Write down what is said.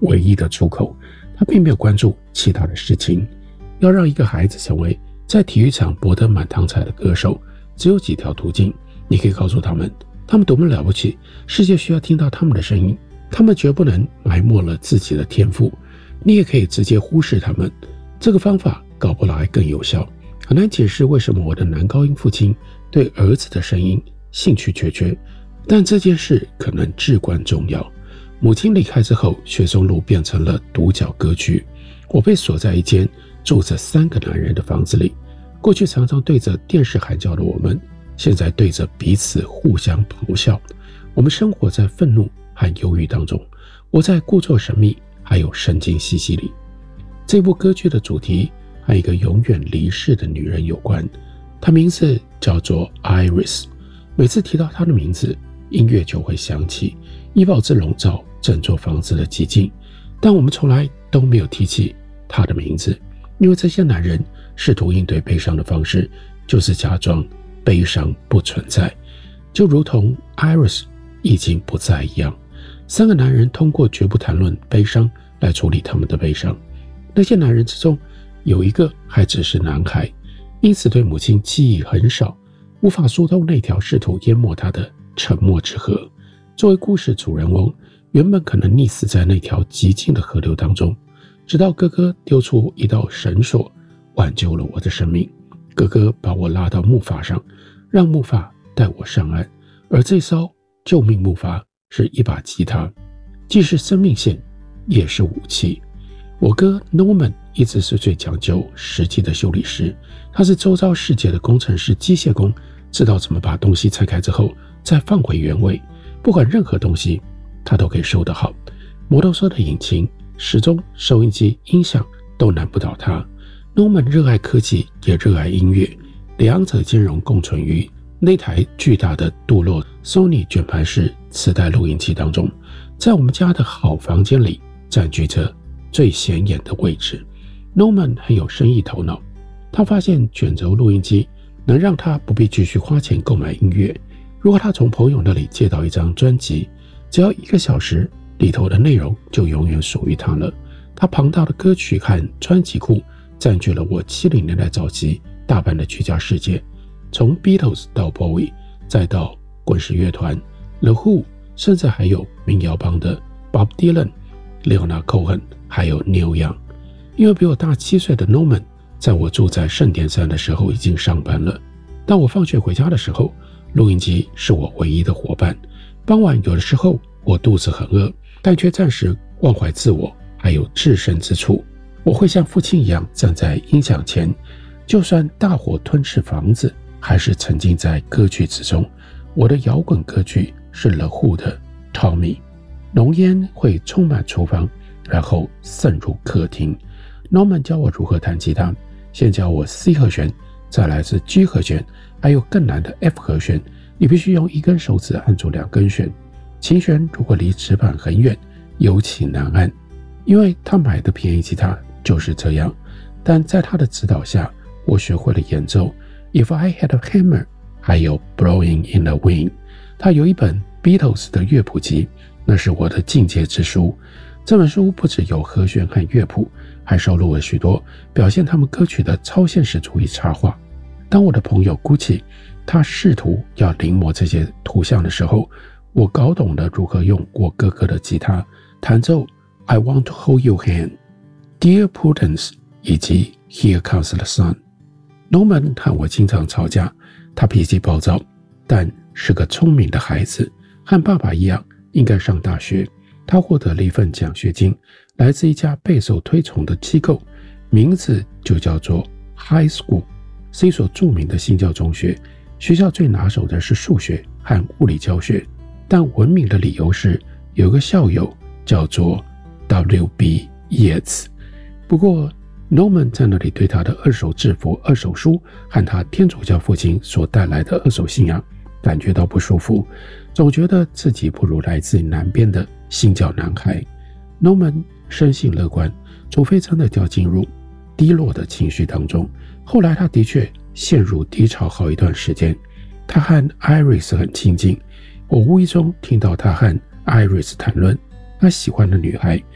唯一的出口，他并没有关注其他的事情。要让一个孩子成为在体育场博得满堂彩的歌手，只有几条途径。你可以告诉他们多么了不起，世界需要听到他们的声音，他们绝不能埋没了自己的天赋。你也可以直接忽视他们，这个方法搞不好还更有效。很难解释为什么我的男高音父亲对儿子的声音兴趣缺缺，但这件事可能至关重要。母亲离开之后，雪松路变成了独角歌剧。我被锁在一间住着3个男人的房子里，过去常常对着电视喊叫的我们，现在对着彼此互相咆哮。我们生活在愤怒和忧郁当中，我在故作神秘还有神经兮兮里。这部歌剧的主题和一个永远离世的女人有关，她名字叫做 Iris。 每次提到她的名字，音乐就会响起，以保之笼罩整座房子的寂静，但我们从来都没有提起她的名字，因为这些男人试图应对悲伤的方式就是假装悲伤不存在，就如同 Iris 已经不在一样。3个男人通过绝不谈论悲伤来处理他们的悲伤。那些男人之中有一个还只是男孩，因此对母亲记忆很少，无法疏通那条试图淹没他的沉默之河。作为故事主人翁，原本可能溺死在那条极静的河流当中，直到哥哥丢出一道绳索挽救了我的生命。哥哥把我拉到木筏上，让木筏带我上岸，而这艘救命木筏是一把吉他，既是生命线也是武器。我哥 Norman 一直是最讲究实际的修理师，他是周遭世界的工程师、机械工，知道怎么把东西拆开之后再放回原位，不管任何东西他都可以修得好。摩托车的引擎、时钟、收音机、音响都难不倒他。Norman 热爱科技也热爱音乐，两者兼容共存于那台巨大的镀铬 Sony 卷盘式磁带录音机当中，在我们家的好房间里占据着最显眼的位置。 Norman 很有生意头脑，他发现卷轴录音机能让他不必继续花钱购买音乐。如果他从朋友那里借到一张专辑，只要1个小时，里头的内容就永远属于他了。他庞大的歌曲和专辑库占据了我70年代早期大半的居家世界，从 Beatles 到 Bowie， 再到滚石乐团 The Who， 甚至还有民谣帮的 Bob Dylan、Leonard Cohen， 还有 Neil Young。 因为比我大7岁的 Norman 在我住在圣殿山的时候已经上班了，当我放学回家的时候，录音机是我唯一的伙伴。傍晚有的时候我肚子很饿，但却暂时忘怀自我还有置身之处，我会像父亲一样站在音响前，就算大火吞噬房子，还是沉浸在歌剧之中。我的摇滚歌剧是 The Who 的 Tommy。 浓烟会充满厨房，然后渗入客厅。 Norman 教我如何弹吉他，先教我 C 和弦，再来是 G 和弦，还有更难的 F 和弦，你必须用1根手指按住2根弦。琴弦如果离指板很远，尤其难按，因为他买的便宜吉他就是这样。但在他的指导下，我学会了演奏 If I Had a Hammer， 还有 Blowing in the Wind。 他有一本 Beatles 的乐谱集，那是我的进阶之书。这本书不只有和弦和乐谱，还收录了许多表现他们歌曲的超现实主义插画。当我的朋友 Gucci 他试图要临摹这些图像的时候，我搞懂了如何用我哥哥的吉他弹奏 I Want to Hold Your Hand、Dear Prudence 以及 Here Comes the Sun。 Norman 和我经常吵架，他脾气暴躁，但是个聪明的孩子，和爸爸一样应该上大学。他获得了一份奖学金，来自一家备受推崇的机构，名字就叫做 High School， 是一所著名的新教中学。学校最拿手的是数学和物理教学，但闻名的理由是有个校友叫做 W.B. Yeats。 不过 Norman 在那里对他的二手制服、二手书和他天主教父亲所带来的二手信仰感觉到不舒服，总觉得自己不如来自南边的新教男孩。 Norman 生性乐观，除非真的掉进入低落的情绪当中。后来他的确陷入低潮好一段时间。他和 Iris 很亲近，我无意中听到他和 Iris 谈论他喜欢的女孩